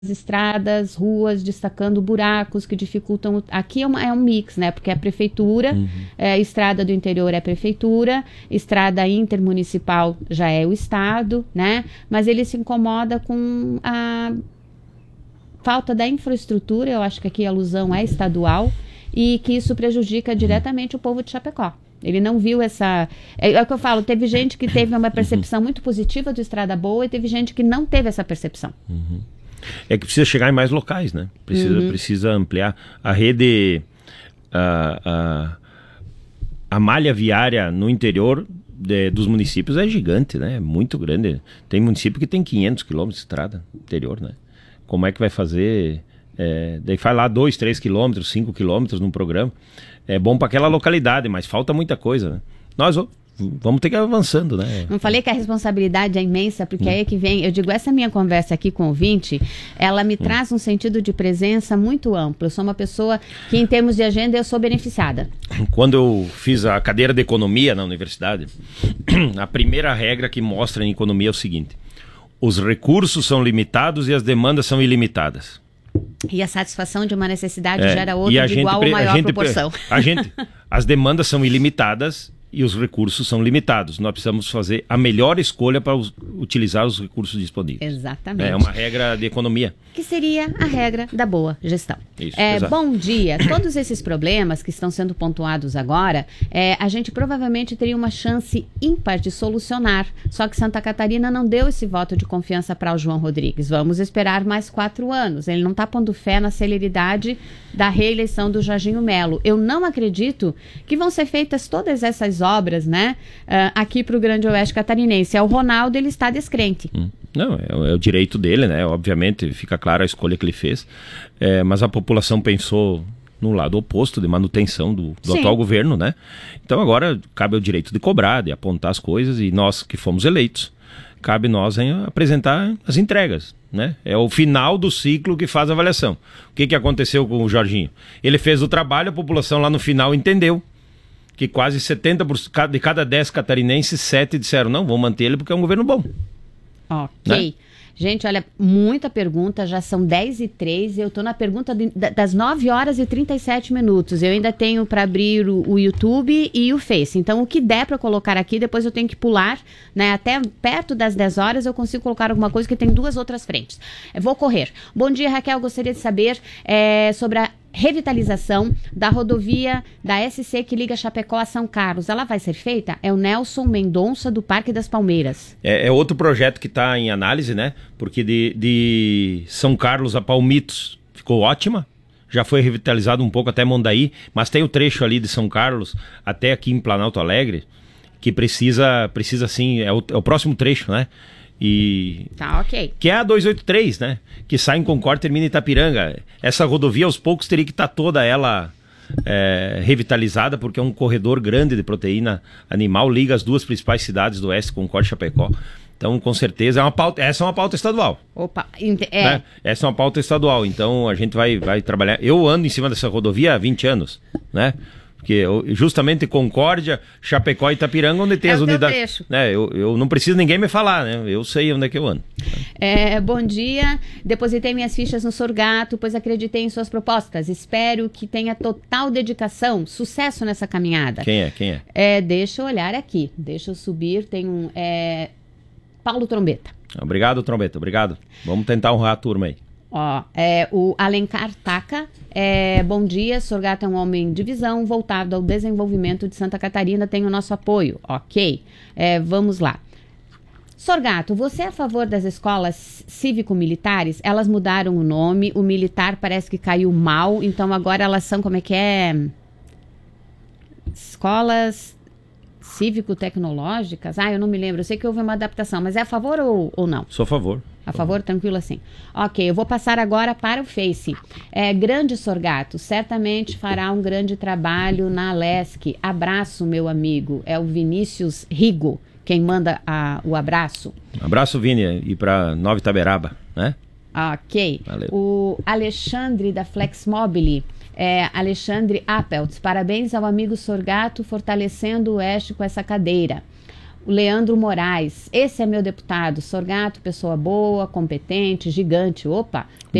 estradas, ruas, destacando buracos que dificultam. Aqui é um mix, né? Porque a prefeitura, estrada do interior é a prefeitura, estrada intermunicipal já é o estado, né? Mas ele se incomoda com a falta da infraestrutura, eu acho que aqui a alusão é estadual, e que isso prejudica diretamente o povo de Chapecó. Ele não viu essa... É o que eu falo, teve gente que teve uma percepção muito positiva do Estrada Boa e teve gente que não teve essa percepção. É que precisa chegar em mais locais, né? Precisa ampliar a rede, a malha viária no interior dos municípios é gigante, né? É muito grande. Tem município que tem 500 quilômetros de estrada no interior, né? Como é que vai fazer? Daí faz lá 2, 3 quilômetros, 5 quilômetros num programa. É bom para aquela localidade, mas falta muita coisa, né? Nós vamos ter que ir avançando, né? Não falei que a responsabilidade é imensa, porque aí é que vem, eu digo, essa minha conversa aqui com o ouvinte, ela me traz um sentido de presença muito amplo. Eu sou uma pessoa que, em termos de agenda, eu sou beneficiada. Quando eu fiz a cadeira de economia na universidade, a primeira regra que mostra em economia é o seguinte: os recursos são limitados e as demandas são ilimitadas. E a satisfação de uma necessidade gera outra de igual ou maior proporção. As demandas são ilimitadas e os recursos são limitados. Nós precisamos fazer a melhor escolha para utilizar os recursos disponíveis. Exatamente. É uma regra de economia. Que seria a regra da boa gestão. Isso, bom dia. Todos esses problemas que estão sendo pontuados agora, a gente provavelmente teria uma chance ímpar de solucionar. Só que Santa Catarina não deu esse voto de confiança para o João Rodrigues. Vamos esperar mais 4 anos. Ele não está pondo fé na celeridade da reeleição do Jorginho Melo. Eu não acredito que vão ser feitas todas essas obras, né, aqui para o Grande Oeste Catarinense. O Ronaldo, ele está descrente. Não, é o direito dele, né? Obviamente, fica clara a escolha que ele fez. Mas a população pensou no lado oposto, de manutenção do atual governo, né? Então agora cabe o direito de cobrar, de apontar as coisas, e nós que fomos eleitos, cabe nós em apresentar as entregas, né? É o final do ciclo que faz a avaliação. O que aconteceu com o Jorginho? Ele fez o trabalho, a população lá no final entendeu que quase 70% de cada 10 catarinenses, 7 disseram, não, vamos manter ele porque é um governo bom. Ok. Né? Gente, olha, muita pergunta, já são 10h03, eu tô na pergunta das 9h37. Eu ainda tenho para abrir o YouTube e o Face, então o que der para colocar aqui, depois eu tenho que pular, né, até perto das 10 horas eu consigo colocar alguma coisa, que tem 2 outras frentes. Eu vou correr. Bom dia, Raquel, gostaria de saber sobre a revitalização da rodovia da SC que liga Chapecó a São Carlos. Ela vai ser feita? É o Nelson Mendonça, do Parque das Palmeiras. É outro projeto que está em análise, né? Porque de São Carlos a Palmitos ficou ótima. Já foi revitalizado um pouco até Mondaí, mas tem o trecho ali de São Carlos até aqui em Planalto Alegre, que precisa sim, é o próximo trecho, né? Tá, ok. Que é a 283, né? Que sai em Concórdia e termina em Itapiranga. Essa rodovia, aos poucos, teria que estar toda ela revitalizada, porque é um corredor grande de proteína animal, liga as 2 principais cidades do oeste, Concórdia e Chapecó. Então, com certeza, essa é uma pauta estadual. Opa, né? Essa é uma pauta estadual, então a gente vai trabalhar. Eu ando em cima dessa rodovia há 20 anos, né? Porque justamente Concórdia, Chapecó e Itapiranga, onde tem as unidades. Né? Eu não preciso ninguém me falar, né? Eu sei onde é que eu ando. Bom dia. Depositei minhas fichas no Sorgato, pois acreditei em suas propostas. Espero que tenha total dedicação. Sucesso nessa caminhada. Quem é? Deixa eu olhar aqui. Deixa eu subir. Tem Paulo Trombeta. Obrigado, Trombeta. Obrigado. Vamos tentar honrar a turma aí. O Alencar Taca, bom dia, Sorgato é um homem de visão voltado ao desenvolvimento de Santa Catarina, tem o nosso apoio, ok, vamos lá. Sorgato, você é a favor das escolas cívico-militares? Elas mudaram o nome, o militar parece que caiu mal, então agora elas são, como é que é? Escolas cívico-tecnológicas? Eu não me lembro, eu sei que houve uma adaptação, mas é a favor ou não? Sou a favor. A favor? Tranquilo assim. Ok, eu vou passar agora para o Face. Grande Sorgato, certamente fará um grande trabalho na Alesc. Abraço, meu amigo. É o Vinícius Rigo quem manda o abraço. Abraço, Vini, e para Nova Itaberaba, né? Ok. Valeu. O Alexandre da Flexmobile, Alexandre Appelt, parabéns ao amigo Sorgato fortalecendo o Oeste com essa cadeira. o Leandro Moraes, esse é meu deputado, Sorgato, pessoa boa, competente, gigante, opa,